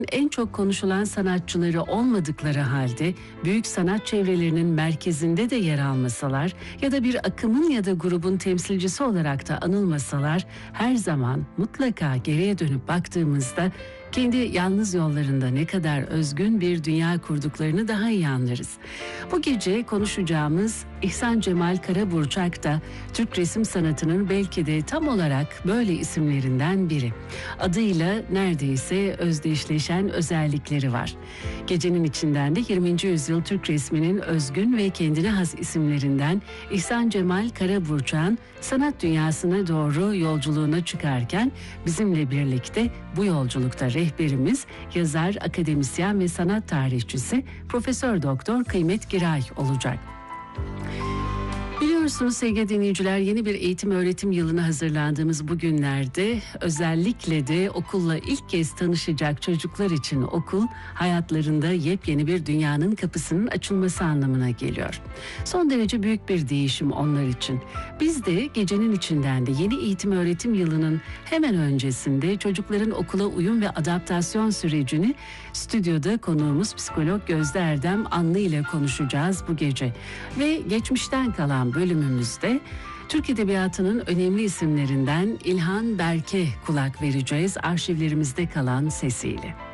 En çok konuşulan sanatçıları olmadıkları halde büyük sanat çevrelerinin merkezinde de yer almasalar ya da bir akımın ya da grubun temsilcisi olarak da anılmasalar, her zaman mutlaka geriye dönüp baktığımızda kendi yalnız yollarında ne kadar özgün bir dünya kurduklarını daha iyi anlarız. Bu gece konuşacağımız İhsan Cemal Karaburçak da Türk resim sanatının belki de tam olarak böyle isimlerinden biri. Adıyla neredeyse özdeşleşen özellikleri var. Gecenin içinden de 20. yüzyıl Türk resminin özgün ve kendine has isimlerinden İhsan Cemal Karaburçak'ın sanat dünyasına doğru yolculuğuna çıkarken bizimle birlikte bu yolculukta rehberimiz, yazar, akademisyen ve sanat tarihçisi Profesör Doktor Kıymet Giray olacak. Biliyorsunuz sevgili dinleyiciler, yeni bir eğitim öğretim yılına hazırlandığımız bu günlerde özellikle de okulla ilk kez tanışacak çocuklar için okul hayatlarında yepyeni bir dünyanın kapısının açılması anlamına geliyor. Son derece büyük bir değişim onlar için. Biz de gecenin içinden de yeni eğitim öğretim yılının hemen öncesinde çocukların okula uyum ve adaptasyon sürecini stüdyoda konuğumuz psikolog Gözde Erdem Anlı ile konuşacağız bu gece. Ve geçmişten kalan bölümümüzde Türk Edebiyatı'nın önemli isimlerinden İlhan Berk'e kulak vereceğiz arşivlerimizde kalan sesiyle.